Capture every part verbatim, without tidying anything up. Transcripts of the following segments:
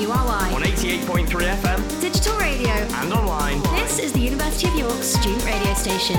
U R Y. On eighty-eight point three F M. Digital radio. And online. This is the University of York student radio station.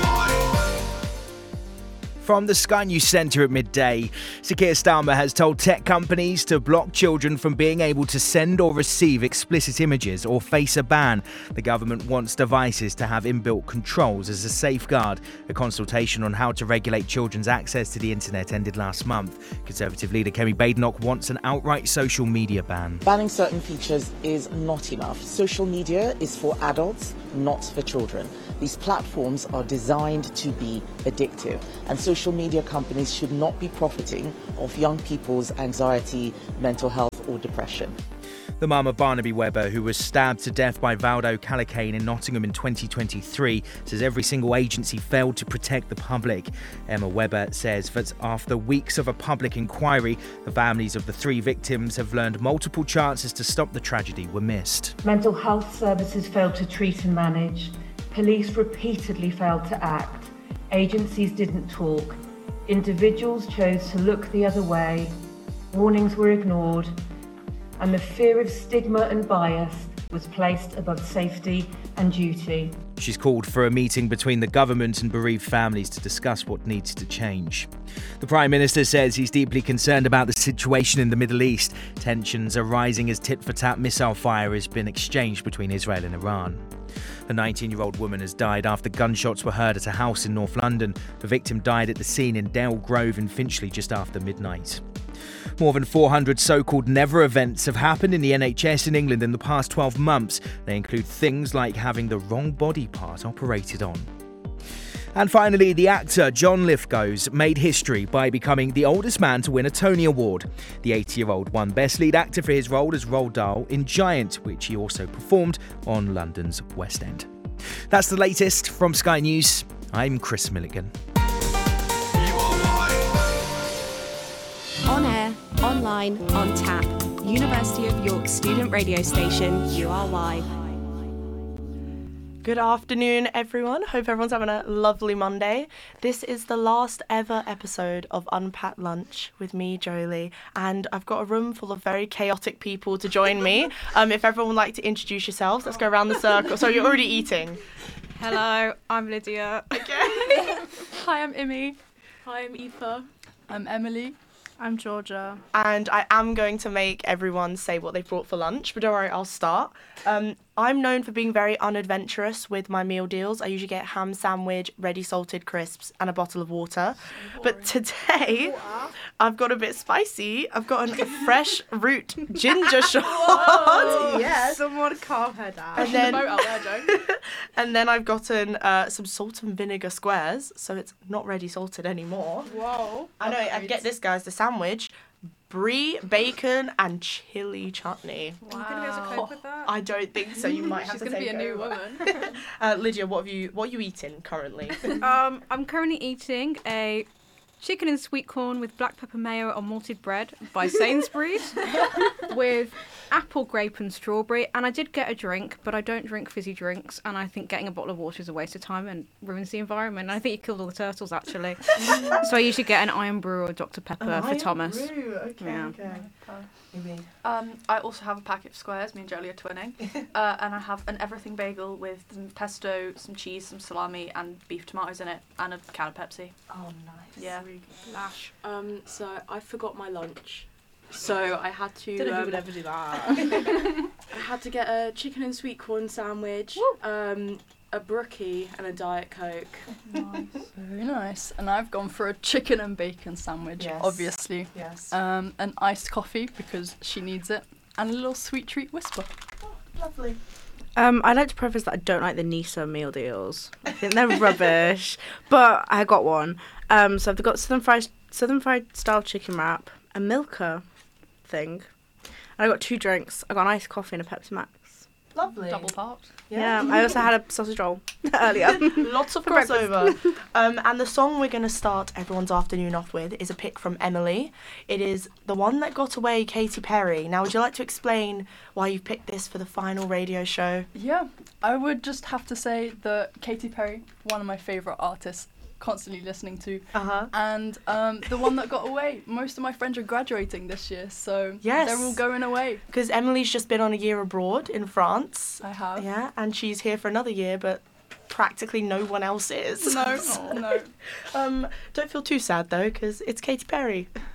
From the Sky News Centre at midday, Sir Keir Starmer has told tech companies to block children from being able to send or receive explicit images or face a ban. The government wants devices to have inbuilt controls as a safeguard. A consultation on how to regulate children's access to the internet ended last month. Conservative leader Kemi Badenoch wants an outright social media ban. Banning certain features is not enough. Social media is for adults, not for children. These platforms are designed to be addictive, and social media companies should not be profiting off young people's anxiety, mental health or depression. The mum of Barnaby Webber, who was stabbed to death by Valdo Callicane in Nottingham in twenty twenty-three, says every single agency failed to protect the public. Emma Webber says that after weeks of a public inquiry, the families of the three victims have learned multiple chances to stop the tragedy were missed. Mental health services failed to treat and manage. Police repeatedly failed to act. Agencies didn't talk. Individuals chose to look the other way. Warnings were ignored. And the fear of stigma and bias was placed above safety and duty. She's called for a meeting between the government and bereaved families to discuss what needs to change. The Prime Minister says he's deeply concerned about the situation in the Middle East. Tensions are rising as tit-for-tat missile fire has been exchanged between Israel and Iran. A nineteen-year-old woman has died after gunshots were heard at a house in North London. The victim died at the scene in Dale Grove in Finchley just after midnight. More than four hundred so-called never events have happened in the N H S in England in the past twelve months. They include things like having the wrong body part operated on. And finally, the actor John Lithgow's made history by becoming the oldest man to win a Tony Award. The eighty-year-old won Best Lead Actor for his role as Roald Dahl in Giant, which he also performed on London's West End. That's the latest from Sky News. I'm Chris Milligan. On air, online, on tap. University of York student radio station, U R Y. Good afternoon, everyone. Hope everyone's having a lovely Monday. This is the last ever episode of Unpacked Lunch with me, Jolie, and I've got a room full of very chaotic people to join me. Um, if everyone would like to introduce yourselves, let's go around the circle. So you're already eating. Hello, I'm Lydia. Okay. Hi, I'm Imi. Hi, I'm Aoife. I'm Emily. I'm Georgia. And I am going to make everyone say what they've brought for lunch, but don't worry, I'll start. Um, I'm known for being very unadventurous with my meal deals. I usually get ham sandwich, ready salted crisps, and a bottle of water. But today, water. I've got a bit spicy. I've got a fresh root ginger shot. Whoa. Yes. Someone calm her down. And then, out there, Joe. and then I've gotten uh, some salt and vinegar squares, so it's not ready salted anymore. Whoa. I know. And get this, guys, the sandwich. Brie, bacon, and chili chutney. Wow. Are you going to be able to cope with that? I don't think so. You might have She's to gonna take be a new over. woman. uh, Lydia, what have you? What are you eating currently? Um, I'm currently eating a chicken and sweet corn with black pepper mayo on malted bread by Sainsbury's with apple, grape and strawberry. And I did get a drink, but I don't drink fizzy drinks. And I think getting a bottle of water is a waste of time and ruins the environment. And I think you killed all the turtles, actually. So I usually get an Iron Brew or Doctor Pepper An for Iron Thomas. Brew. Okay, yeah. okay. Um, I also have a packet of squares. Me and Jolie are twinning. uh, and I have an everything bagel with some pesto, some cheese, some salami and beef tomatoes in it. And a can of Pepsi. Oh, nice. Yeah. Lash. Um, so I forgot my lunch. So I had to. Don't know um, who would ever do that. I had to get a chicken and sweet corn sandwich, um, a brookie, and a Diet Coke. Nice. Very nice. And I've gone for a chicken and bacon sandwich, Yes. obviously. Yes. Um, an iced coffee because she needs it, and a little sweet treat whisper. Oh, lovely. Um, I'd like to preface that I don't like the Nisa meal deals. I think they're rubbish, but I got one. Um, so I've got southern fried, southern fried style chicken wrap, a Milka thing, and I got two drinks. I got an iced coffee and a Pepsi Max. Lovely. Double parked. Yeah. yeah, I also had a sausage roll earlier. Lots of crossover. um, and the song we're going to start everyone's afternoon off with is a pick from Emily. It is The One That Got Away, Katy Perry. Now, would you like to explain why you've picked this for the final radio show? Yeah, I would just have to say that Katy Perry, one of my favourite artists, constantly listening to. Uh-huh. And um, the one that got away, most of my friends are graduating this year, so Yes. they're all going away. Because Emily's just been on a year abroad in France. I have. Yeah, and she's here for another year, but practically no one else is. No, oh, no. Um, don't feel too sad though, because it's Katy Perry.